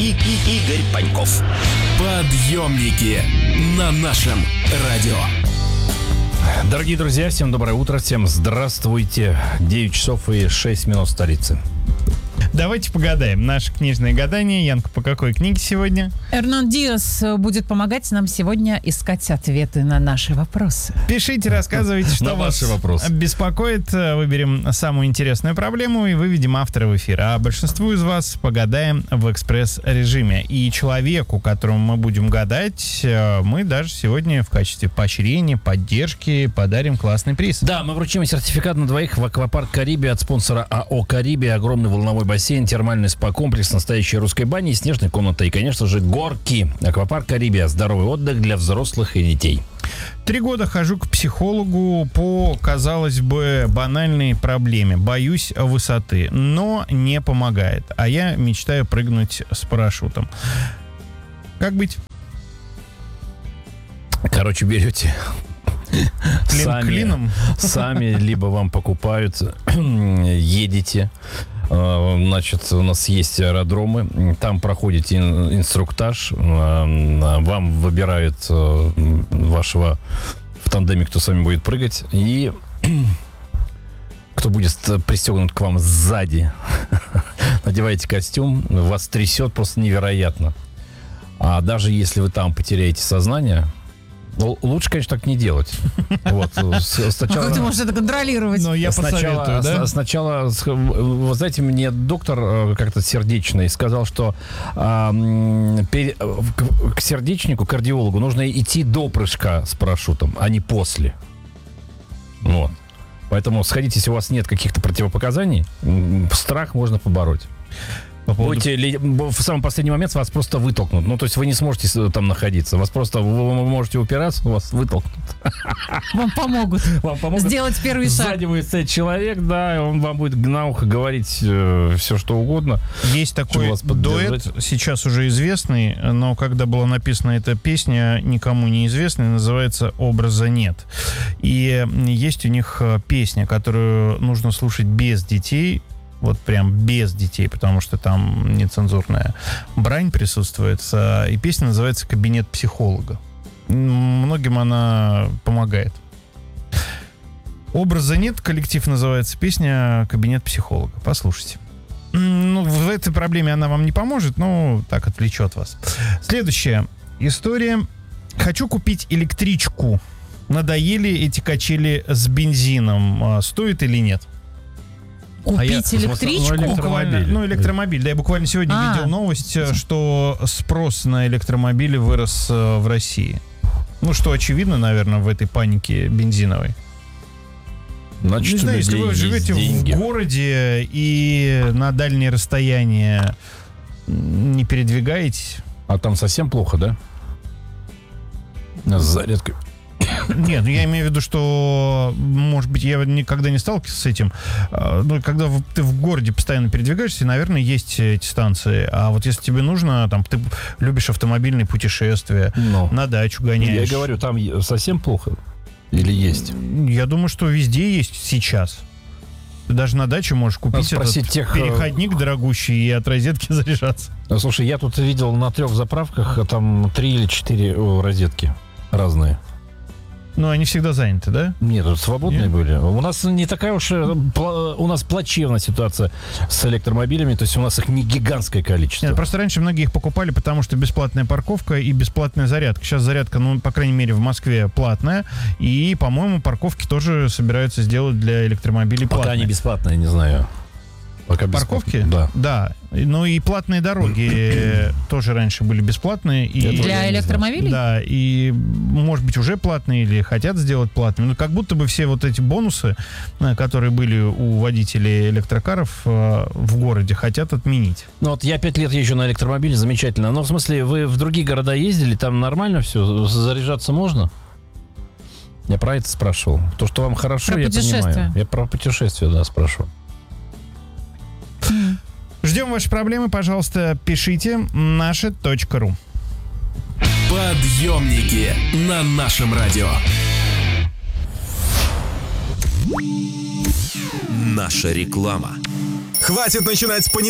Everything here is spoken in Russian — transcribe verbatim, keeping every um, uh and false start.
и, и Игорь Паньков. Подъемники на нашем радио. Дорогие друзья, всем доброе утро, всем здравствуйте. девять часов и шесть минут в столице. Давайте погадаем. Наше книжное гадание. Янка, по какой книге сегодня? Эрнан Диас будет помогать нам сегодня искать ответы на наши вопросы. Пишите, рассказывайте, что вас беспокоит. Выберем самую интересную проблему и выведем автора в эфир. А большинству из вас погадаем в экспресс-режиме. И человеку, которому мы будем гадать, мы даже сегодня в качестве поощрения, поддержки подарим классный приз. Да, мы вручим сертификат на двоих в аквапарк «Карибия» от спонсора АО «Карибия». Огромный волновой бассейн, термальный спа-комплекс, настоящая русская баня, снежная комната и, конечно же, горки. Аквапарк «Карибия». Здоровый отдых для взрослых и детей. Три года хожу к психологу по, казалось бы, банальной проблеме. Боюсь высоты, но не помогает. А я мечтаю прыгнуть с парашютом. Как быть? Короче, берете... Клин сами, клином? Сами, либо вам покупают, едете. Значит, у нас есть аэродромы, там проходите инструктаж, вам выбирают вашего в тандеме, кто с вами будет прыгать, и кто будет пристегнут к вам сзади. Надеваете костюм, вас трясет просто невероятно. А даже если вы там потеряете сознание, лучше, конечно, так не делать. Вот, сначала... Как ты можешь это контролировать? Но я сначала, посоветую, да? Сначала, вы знаете, мне доктор как-то сердечный сказал, что э, пере, к, к сердечнику, кардиологу нужно идти до прыжка с парашютом, а не после. Вот. Поэтому сходите, если у вас нет каких-то противопоказаний, страх можно побороть. По поводу... Будете, в самый последний момент вас просто вытолкнут. Ну, то есть вы не сможете там находиться. Вас просто, вы, вы можете упираться, вас вытолкнут. Вам помогут, вам помогут сделать первый шаг. Сзади будет стоять человек, да, он вам будет на ухо говорить э, все, что угодно. Есть такой дуэт, сейчас уже известный, но когда была написана эта песня, никому не известная, называется «Образа нет». И есть у них песня, которую нужно слушать без детей, вот прям без детей, потому что там нецензурная брань присутствует. И песня называется «Кабинет психолога». Многим она помогает. «Образа нет», коллектив называется, песня «Кабинет психолога». Послушайте. Ну, в этой проблеме она вам не поможет, но так отвлечет вас. Следующая история. Хочу купить электричку. Надоели эти качели с бензином. Стоит или нет? Купить а я, электричку? Ну, электромобиль. Ну, электромобиль. Да, я буквально сегодня а. видел новость, что спрос на электромобили вырос в России. Ну, что очевидно, наверное, в этой панике бензиновой. Значит, не знаю, если вы живете деньги. в городе и на дальние расстояния не передвигаетесь. А там совсем плохо, да? С зарядкой. Нет, ну я имею в виду, что, может быть, я никогда не сталкивался с этим. Но когда ты в городе постоянно передвигаешься, наверное, есть эти станции. А вот если тебе нужно, там, ты любишь автомобильные путешествия, Но. на дачу гоняешь. Я говорю, там совсем плохо? Или есть? Я думаю, что везде есть сейчас. Ты даже на даче можешь купить этот тех... переходник дорогущий и от розетки заряжаться. Слушай, я тут видел на трех заправках там три или четыре розетки разные. Ну, они всегда заняты, да? Нет, свободные Нет. были. У нас не такая уж... У нас плачевная ситуация с электромобилями, то есть у нас их не гигантское количество. Нет, просто раньше многие их покупали, потому что бесплатная парковка и бесплатная зарядка. Сейчас зарядка, ну, по крайней мере, в Москве платная. И, по-моему, парковки тоже собираются сделать для электромобилей платные. Пока они бесплатные, не знаю. Пока парковки? Да. Да. Ну и платные дороги тоже раньше были бесплатные. И для электромобилей? Да. И, может быть, уже платные или хотят сделать платными. Но как будто бы все вот эти бонусы, которые были у водителей электрокаров в городе, хотят отменить. Ну вот я пять лет езжу на электромобиле, замечательно. Но в смысле, вы в другие города ездили, там нормально все? Заряжаться можно? Я про это спрашивал. То, что вам хорошо, про я понимаю. Я про путешествия, да, спрашивал. Ждем ваши проблемы, пожалуйста, пишите наше точка ру. Подъемники на нашем радио. Наша реклама. Хватит начинать с понедельника.